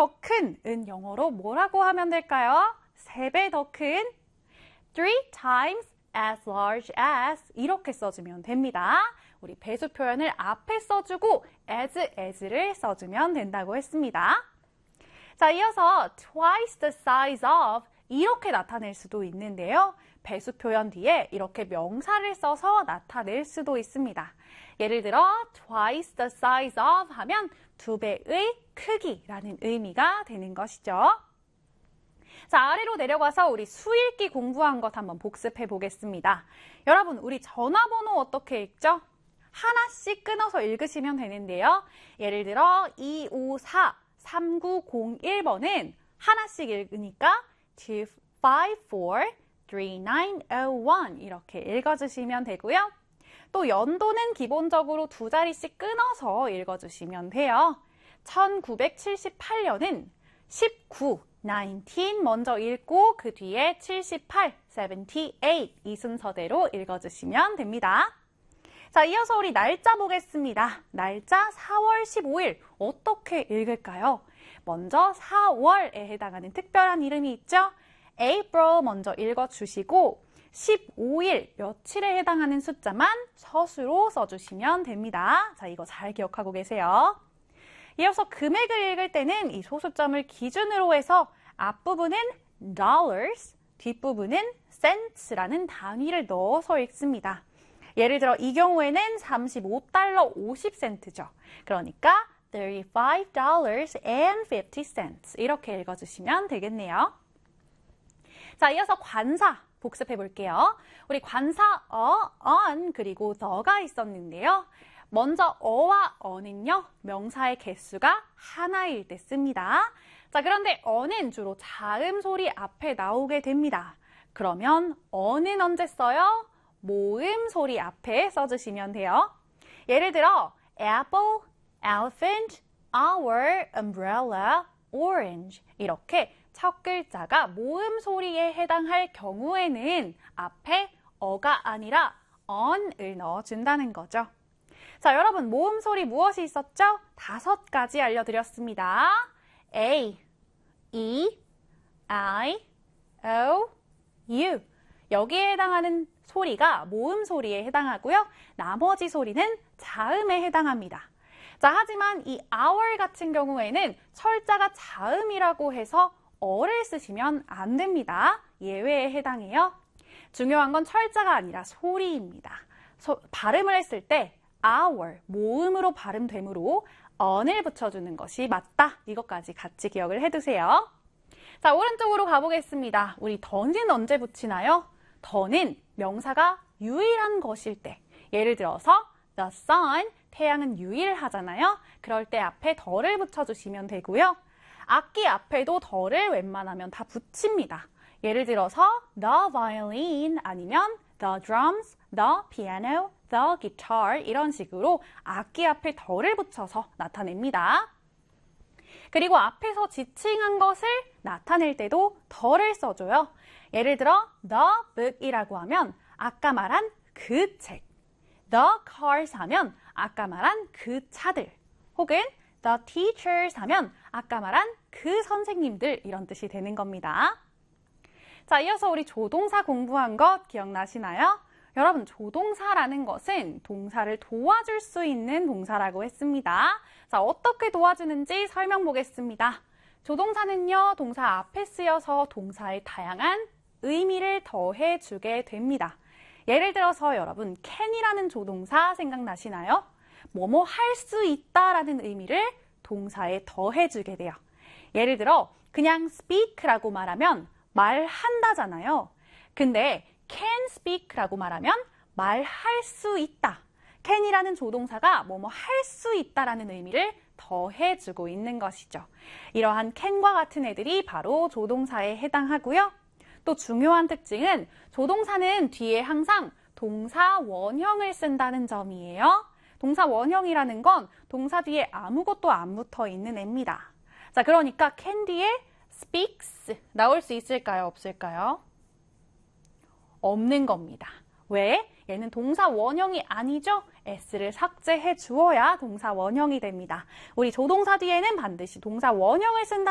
더 큰은 영어로 뭐라고 하면 될까요? 3배 더 큰, 3 times as large as 이렇게 써주면 됩니다. 우리 배수 표현을 앞에 써주고 as를 써주면 된다고 했습니다. 자, 이어서 twice the size of 이렇게 나타낼 수도 있는데요. 배수 표현 뒤에 이렇게 명사를 써서 나타낼 수도 있습니다. 예를 들어 twice the size of 하면 2배의 크기라는 의미가 되는 것이죠. 자, 아래로 내려가서 우리 수읽기 공부한 것 한번 복습해 보겠습니다. 여러분, 우리 전화번호 어떻게 읽죠? 하나씩 끊어서 읽으시면 되는데요. 예를 들어 254-3901번은 하나씩 읽으니까 254-3901 이렇게 읽어주시면 되고요. 또 연도는 기본적으로 2자리씩 끊어서 읽어주시면 돼요. 1978년은 19, 19 먼저 읽고 그 뒤에 78, 78 이 순서대로 읽어주시면 됩니다. 자, 이어서 우리 날짜 보겠습니다. 날짜 4월 15일 어떻게 읽을까요? 먼저 4월에 해당하는 특별한 이름이 있죠? April 먼저 읽어주시고 15일 며칠에 해당하는 숫자만 서술로 써주시면 됩니다. 자, 이거 잘 기억하고 계세요. 이어서 금액을 읽을 때는 이 소수점을 기준으로 해서 앞부분은 dollars, 뒷부분은 cents라는 단위를 넣어서 읽습니다. 예를 들어 이 경우에는 35달러 50센트죠. 그러니까 $35.50 이렇게 읽어주시면 되겠네요. 자, 이어서 관사 복습해 볼게요. 우리 관사 on 그리고 the가 있었는데요. 먼저 어와 on은요, 명사의 개수가 하나일 때 씁니다. 자, 그런데 on은 주로 자음 소리 앞에 나오게 됩니다. 그러면 on은 언제 써요? 모음 소리 앞에 써주시면 돼요. 예를 들어 apple, elephant, our, umbrella, orange 이렇게 첫 글자가 모음 소리에 해당할 경우에는 앞에 어가 아니라 on을 넣어준다는 거죠. 자, 여러분 모음 소리 무엇이 있었죠? 5가지 알려드렸습니다. A, E, I, O, U 여기에 해당하는 소리가 모음 소리에 해당하고요. 나머지 소리는 자음에 해당합니다. 자, 하지만 이 our 같은 경우에는 철자가 자음이라고 해서 어를 쓰시면 안 됩니다. 예외에 해당해요. 중요한 건 철자가 아니라 소리입니다. 발음을 했을 때 our, 모음으로 발음되므로 on을 붙여주는 것이 맞다. 이것까지 같이 기억을 해두세요. 자, 오른쪽으로 가보겠습니다. 우리 더는 언제 붙이나요? 더는 명사가 유일한 것일 때, 예를 들어서 the sun, 태양은 유일하잖아요. 그럴 때 앞에 더를 붙여주시면 되고요. 악기 앞에도 더를 웬만하면 다 붙입니다. 예를 들어서 the violin 아니면 the drums, the piano, the guitar 이런 식으로 악기 앞에 더를 붙여서 나타냅니다. 그리고 앞에서 지칭한 것을 나타낼 때도 더를 써줘요. 예를 들어 the book이라고 하면 아까 말한 그 책, the cars 하면 아까 말한 그 차들, 혹은 the teachers 하면 아까 말한 그 선생님들 이런 뜻이 되는 겁니다. 자, 이어서 우리 조동사 공부한 것 기억나시나요? 여러분, 조동사라는 것은 동사를 도와줄 수 있는 동사라고 했습니다. 자, 어떻게 도와주는지 설명 보겠습니다. 조동사는요, 동사 앞에 쓰여서 동사의 다양한 의미를 더해주게 됩니다. 예를 들어서 여러분, can이라는 조동사 생각나시나요? 뭐뭐 할 수 있다라는 의미를 동사에 더해주게 돼요. 예를 들어 그냥 speak라고 말하면 말한다잖아요. 근데 can speak라고 말하면 말할 수 있다. can이라는 조동사가 뭐뭐 할 수 있다라는 의미를 더해주고 있는 것이죠. 이러한 can과 같은 애들이 바로 조동사에 해당하고요. 또 중요한 특징은 조동사는 뒤에 항상 동사 원형을 쓴다는 점이에요. 동사 원형이라는 건 동사 뒤에 아무것도 안 붙어 있는 애입니다. 자, 그러니까 can 뒤에 speaks 나올 수 있을까요? 없을까요? 없는 겁니다. 왜? 얘는 동사 원형이 아니죠? s를 삭제해 주어야 동사 원형이 됩니다. 우리 조동사 뒤에는 반드시 동사 원형을 쓴다.